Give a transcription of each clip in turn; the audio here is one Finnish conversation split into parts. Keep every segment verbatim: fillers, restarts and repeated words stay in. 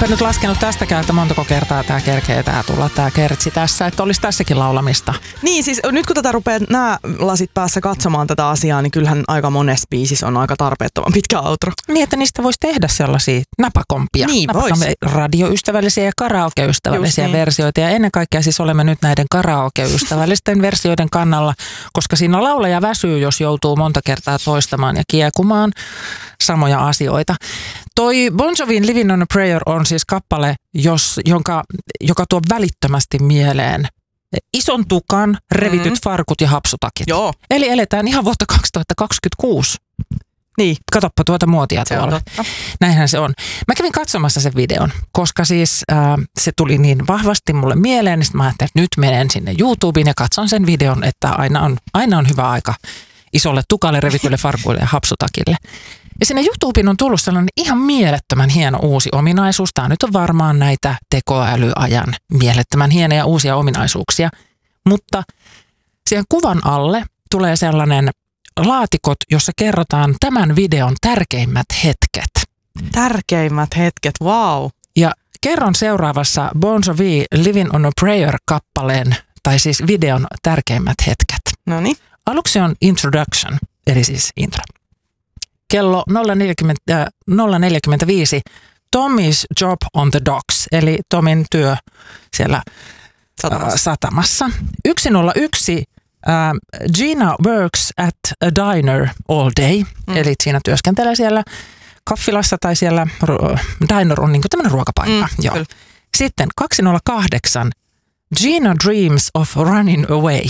enpä nyt laskenut tästäkään, että montako kertaa tämä kerkee tää tulla, tää kertsi tässä, että olisi tässäkin laulamista. Niin, siis nyt kun tätä rupeaa nämä lasit päässä katsomaan tätä asiaa, niin kyllähän aika monessa biisissä on aika tarpeettoman pitkä outro. Niin, että niistä voisi tehdä sellaisia napakompia. Niin napakompia, radioystävällisiä ja karaokeystävällisiä niin. versioita. Ja ennen kaikkea siis olemme nyt näiden karaokeystävällisten versioiden kannalla, koska siinä laulaja väsyy, jos joutuu monta kertaa toistamaan ja kiekumaan samoja asioita. Toi Bon Jovin Living on a Prayer on siis kappale, jos, jonka, joka tuo välittömästi mieleen ison tukan, revityt mm. farkut ja hapsutakit. Joo. Eli eletään ihan vuotta kaksituhattakaksikymmentäkuusi. Niin. Katoppa tuota muotia se tuolla. Näinhän se on. Mä kävin katsomassa sen videon, koska siis äh, se tuli niin vahvasti mulle mieleen, niin mä ajattelin, että nyt menen sinne YouTubeen ja katson sen videon, että aina on, aina on hyvä aika isolle tukalle, revitylle farkuille ja hapsutakille. Ja sinne YouTubeen on tullut sellainen ihan mielettömän hieno uusi ominaisuus. Tämä nyt on varmaan näitä tekoälyajan mielettömän hienoja uusia ominaisuuksia. Mutta siihen kuvan alle tulee sellainen laatikot, jossa kerrotaan tämän videon tärkeimmät hetket. Tärkeimmät hetket, wow. Ja kerron seuraavassa Bon Jovi Living on a Prayer-kappaleen, tai siis videon tärkeimmät hetket. Noniin. Aluksi on introduction, eli siis intro. Kello nolla neljäkymmentäviisi Tommy's job on the docks, eli Tomin työ siellä satamassa. Äh, satamassa. yksi nolla yksi äh, Gina works at a diner all day, mm. eli Gina työskentelee siellä kaffilassa tai siellä, diner on niin kuin tämmöinen ruokapaikka. Mm, Joo. Sitten kaksi nolla kahdeksan Gina dreams of running away.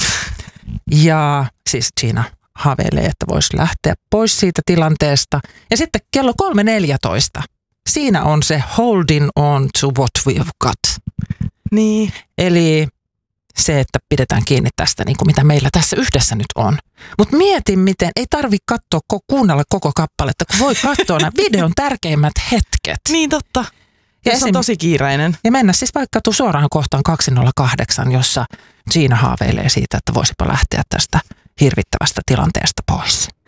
Ja siis Gina haaveilee, että voisi lähteä pois siitä tilanteesta. Ja sitten kello kolme neljätoista. Siinä on se holding on to what we've got. Niin. Eli se, että pidetään kiinni tästä, niin kuin mitä meillä tässä yhdessä nyt on. Mutta mietin, miten ei tarvitse katsoa, kuunnella koko kappaletta, kun voi katsoa nämä videon tärkeimmät hetket. Niin totta. Ja se on tosi kiireinen. Ja mennä siis vaikka suoraan kohtaan kaksi nolla kahdeksan, jossa Gina haaveilee siitä, että voisipa lähteä tästä hirvittävästä tilanteesta pois.